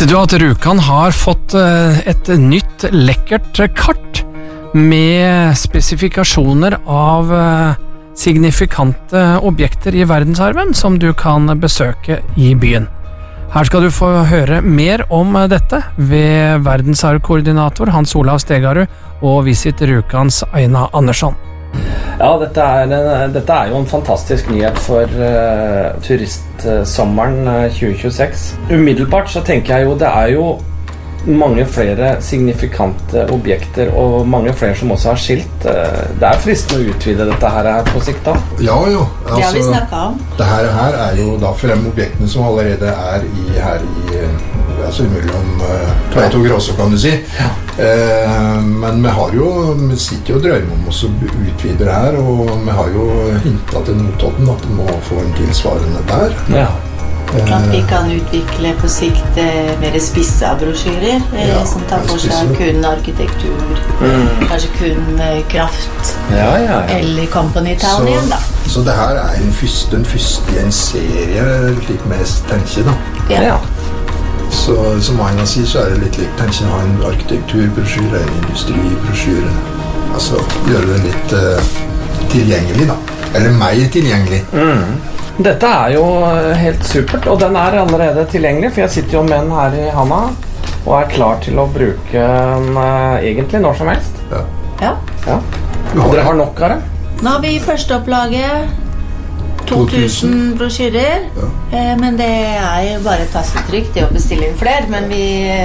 Visste du at Rjukan har fått et nytt lekkert kart med spesifikasjoner av signifikante objekter i verdensarven som du kan besøke i byen? Her skal du få høre mer om dette ved verdensarvkoordinator Hans Olav Stegarud og Visit Rjukans Aina Andersson. Ja, dette er jo en fantastisk nyhet for turistsommeren 2026. Umiddelbart så tenker jeg jo det er jo mange flere signifikante objekter og mange flere som også har skilt. Det er fristende å utvide dette her på sikt da. Ja, jo. Altså, det har vi snakket om. Det her er jo da frem objektene som allerede er altså mellom Tveit og Gråså, kan du si. Ja. Men vi sitter jo og drømmer om oss å utvide det her, og vi har jo hintet til Notodden at vi må få en tilsvarende der. Ja. At vi kan utvikle på sikt mer spissa brosjyrer som tar for seg kun arkitektur, kanskje kun kraft, eller Company Town igjen da. Så det her er den første i en serie litt mer tenke da. Ja. Så som Aina sier, så er det litt likt tenke å ha en arkitekturbrosjyre, en industribrosjyre. Altså gjøre det litt tilgjengelig da. Eller mer tilgjengelig. Dette er jo helt supert, og den er allerede tilgjengelig, for jeg sitter jo med den her i handa og er klar til å bruke den egentlig når som helst. Ja. Og dere har nok av det? Nå har vi førsteopplaget 2000 brosjyrer, men det er jo bare tastetrykk til å bestille inn flere, men vi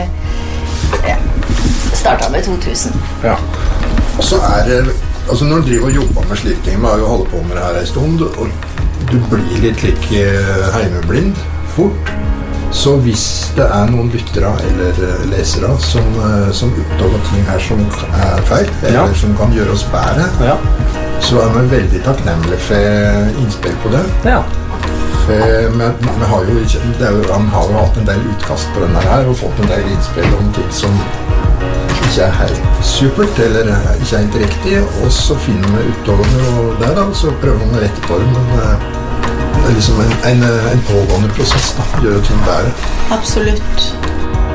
startet med 2000. Ja, og så altså når du driver og jobber med slike ting, vi har jo holdt på med det her en stund, og du blir litt heimeblind fort, så hvis det er noen lyttere eller lesere som oppdager ting her som er feil, eller som kan gjøre oss bedre, så er vi veldig takknemlige for innspill på det. Ja. For vi har jo hatt en del utkast på denne her, og fått en del innspill om ting som ikke er helt supert, eller ikke er helt riktig, og så finner vi oppdagene og der da, så prøver vi å rette på det, men det er liksom en pågående prosess da, gjør ting bedre. Absolutt.